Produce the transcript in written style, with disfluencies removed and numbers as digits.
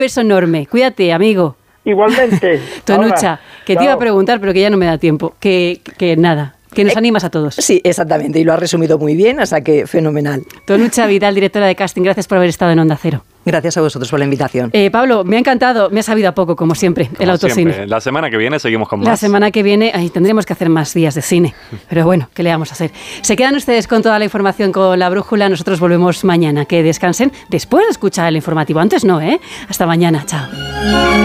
beso enorme. Cuídate, amigo. Igualmente. Tonucha, que te iba a preguntar, pero que ya no me da tiempo. Que nada, que nos animas a todos. Sí, exactamente, y lo has resumido muy bien, o sea que fenomenal. Tonucha Vidal, directora de casting, gracias por haber estado en Onda Cero. Gracias a vosotros por la invitación. Pablo, me ha encantado, me ha sabido a poco, como siempre, el autocine. Siempre. La semana que viene seguimos con más. La semana que viene tendremos que hacer más días de cine, pero bueno, ¿qué le vamos a hacer? Se quedan ustedes con toda la información con La Brújula, nosotros volvemos mañana. Que descansen después de escuchar el informativo, antes no, Hasta mañana, chao.